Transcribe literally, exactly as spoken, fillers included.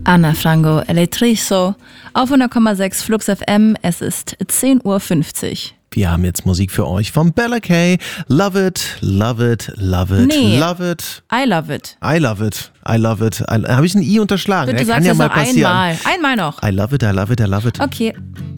Ana Frango, Electrizo, auf hundert Komma sechs Flux F M. Es ist zehn Uhr fünfzig. Wir haben jetzt Musik für euch von Bella Kay. Love it, love it, love it, nee. love it. I love it. I love it, I love it. Habe ich ein I unterschlagen? Bitte ja, sagst kann du ja es mal noch passieren. einmal. Einmal noch. I love it, I love it, I love it. Okay.